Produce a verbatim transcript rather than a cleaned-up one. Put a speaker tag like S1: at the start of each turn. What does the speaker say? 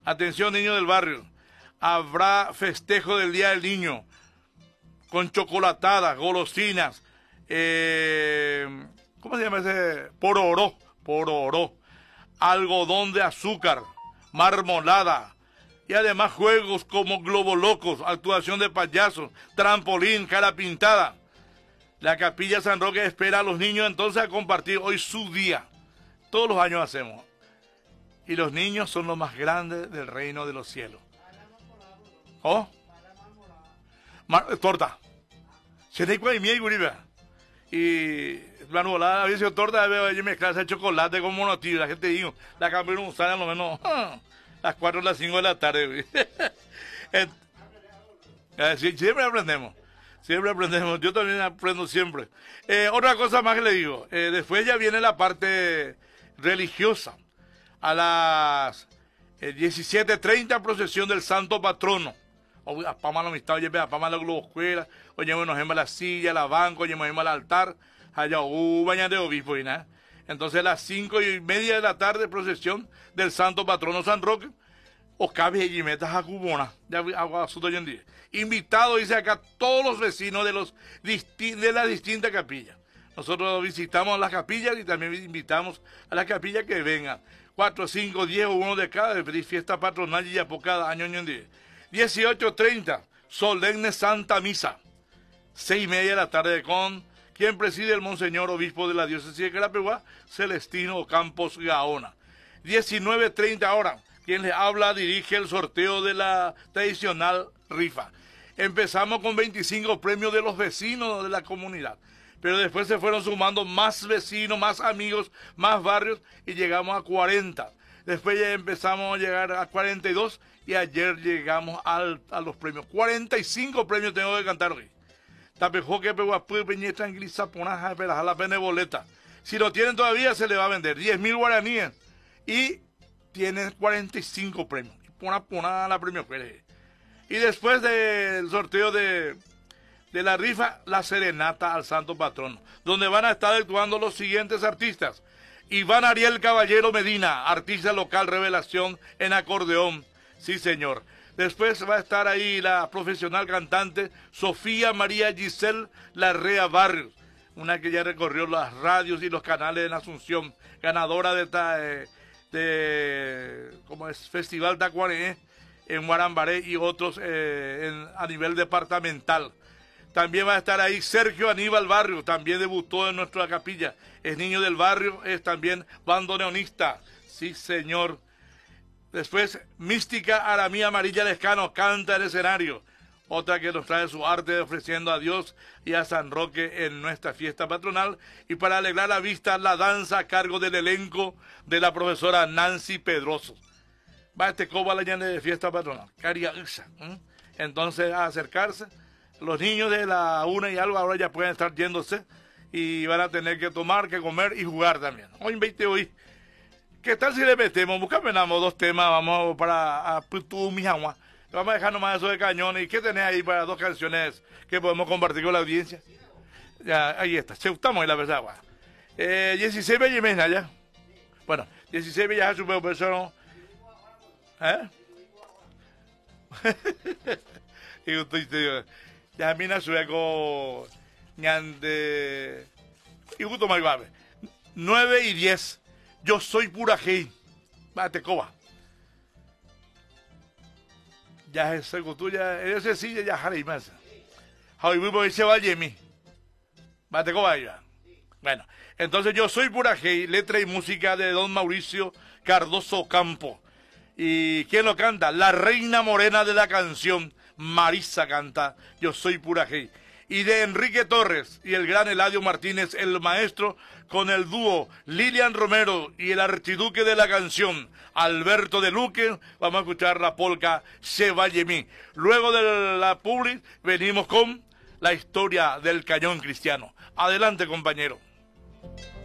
S1: Atención, niños del barrio. Habrá festejo del Día del Niño con chocolatadas, golosinas, eh, ¿cómo se llama ese? Pororó, pororó, algodón de azúcar, marmolada, y además juegos como globos locos, actuación de payasos, trampolín, cara pintada. La Capilla San Roque espera a los niños entonces a compartir hoy su día. Todos los años hacemos. Y los niños son los más grandes del reino de los cielos. ¿Oh? Mar torta. Se te cuenta mi guribe. Y la nuvolada, a veces torta, veo allí mezclarse de chocolate con monotillo. La gente dijo, la campeona usada a lo menos ah, las cuatro o las cinco de la tarde. eh, siempre aprendemos. Siempre aprendemos. Yo también aprendo siempre. Eh, otra cosa más que le digo. Eh, después ya viene la parte religiosa. A las eh, diecisiete treinta, procesión del Santo Patrono. A Pama la amistad, oye, a Pama la globoscuela, oye, nos vemos la silla, la banca, oye, nos vemos al altar, allá, uh, bañan de obispo y nada. Entonces, a las cinco y media de la tarde, procesión del Santo Patrono San Roque, o cabe y metas a Cubona, ya hago asunto hoy en día. Invitado, dice acá, todos los vecinos de, los, de las distintas capillas. Nosotros visitamos las capillas y también invitamos a las capillas que vengan. Cuatro, cinco, diez o uno de cada, de pedir fiesta patronal y ya por cada año en día. dieciocho treinta, solemne Santa Misa. Seis y media de la tarde con quien preside el Monseñor Obispo de la Diócesis de Carapeguá, Celestino Campos Gaona. diecinueve treinta horas, quien les habla dirige el sorteo de la tradicional rifa. Empezamos con veinticinco premios de los vecinos de la comunidad. Pero después se fueron sumando más vecinos, más amigos, más barrios y llegamos a cuarenta. Después ya empezamos a llegar a cuarenta y dos y ayer llegamos al, a los premios. cuarenta y cinco premios tengo que cantar hoy. Tapejo que peguapú, peñe tranquiliza, ponaja, pelaja, la benevoleta. Si lo tienen todavía se le va a vender diez mil guaraníes y tienen cuarenta y cinco premios. Y pona, pona la premio. Y después del sorteo de... de la rifa, la serenata al Santo Patrono, donde van a estar actuando los siguientes artistas. Iván Ariel Caballero Medina, artista local revelación en acordeón, sí señor. Después va a estar ahí la profesional cantante Sofía María Giselle Larrea Barrios, una que ya recorrió las radios y los canales en Asunción, ganadora de, esta, eh, de como es, Festival Tacuané en Guarambaré y otros eh, en, a nivel departamental. También va a estar ahí Sergio Aníbal Barrio, también debutó en nuestra capilla. Es niño del barrio, es también bandoneonista. Sí, señor. Después, Mística Aramía Amarilla Lescano, canta el escenario. Otra que nos trae su arte ofreciendo a Dios y a San Roque en nuestra fiesta patronal. Y para alegrar la vista, la danza a cargo del elenco de la profesora Nancy Pedroso. Va este coba la llana de fiesta patronal. Caria Usa. ¿eh? Entonces, a acercarse. Los niños de la una y algo ahora ya pueden estar yéndose y van a tener que tomar, que comer y jugar también. Hoy veinte hoy. ¿Qué tal si le metemos? Buscame dos temas, vamos para a Putu Mijagua. Vamos a dejar nomás eso de cañones. ¿Y qué tenés ahí para dos canciones que podemos compartir con la audiencia? Ya, ahí está. Se gustamos la verdad. Eh, dieciséis Bellemena ya. Bueno, dieciséis ya su persona. ¿Eh? Y usted ya mina sueco ñande y gusto más grave. nueve y diez. Yo soy pura gay. Bate coba. Ya es algo tuya, ese sí ya haré más. Hoy vivo ese valle mi. Bate coba ya. Bueno, entonces yo soy pura gay, letra y música de don Mauricio Cardoso Campo. ¿Y quién lo canta? La reina morena de la canción. Marisa canta Yo soy pura gay. Y de Enrique Torres y el gran Eladio Martínez, el maestro, con el dúo Lilian Romero y el archiduque de la canción, Alberto de Luque, vamos a escuchar la polca Se Valle Mí. Luego de la publi venimos con la historia del cañón cristiano. Adelante, compañero.